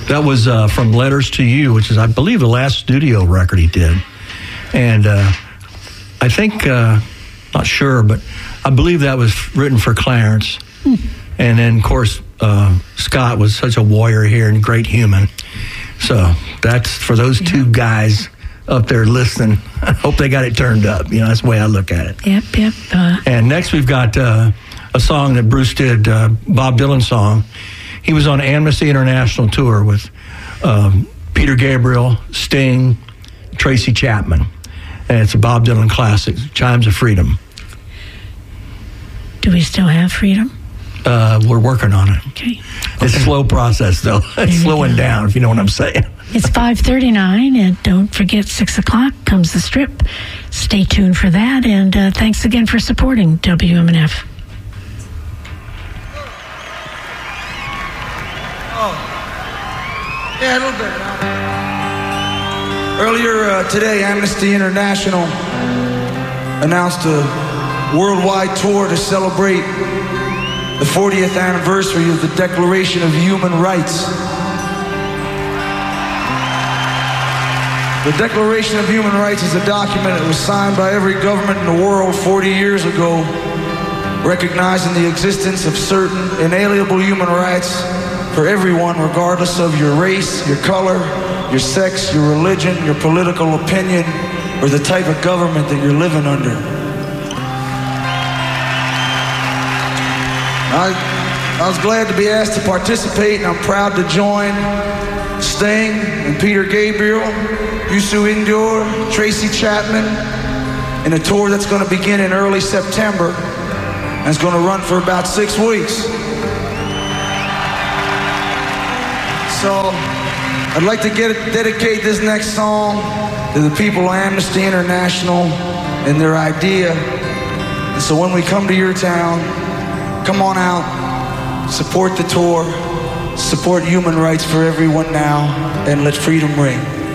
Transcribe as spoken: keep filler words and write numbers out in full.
That was uh, from Letters to You, which is, I believe, the last studio record he did. And uh, I think, uh, not sure, but I believe that was written for Clarence. Hmm. And then, of course, uh, Scott was such a warrior here and great human. So that's for those yeah. two guys up there listening. I hope they got it turned up. You know, that's the way I look at it. Yep, yep. Uh, and next we've got uh, a song that Bruce did, uh, Bob Dylan song. He was on Amnesty International tour with um, Peter Gabriel, Sting, Tracy Chapman. And it's a Bob Dylan classic, Chimes of Freedom. Do we still have freedom? Uh, we're working on it. Okay. It's a slow process, though. It's slowing down, if you know what I'm saying. It's five thirty-nine, and don't forget, six o'clock comes the strip. Stay tuned for that, and uh, thanks again for supporting W M N F. Oh. Yeah, a little bit. Earlier uh, today, Amnesty International announced a worldwide tour to celebrate the fortieth anniversary of the Declaration of Human Rights. The Declaration of Human Rights is a document that was signed by every government in the world forty years ago, recognizing the existence of certain inalienable human rights for everyone, regardless of your race, your color, your sex, your religion, your political opinion, or the type of government that you're living under. I, I was glad to be asked to participate, and I'm proud to join Sting and Peter Gabriel, Youssou N'Dour, Tracy Chapman in a tour that's going to begin in early September and it's going to run for about six weeks. So I'd like to get dedicate this next song to the people of Amnesty International and their idea. And so when we come to your town, come on out, support the tour, support human rights for everyone now, and let freedom ring.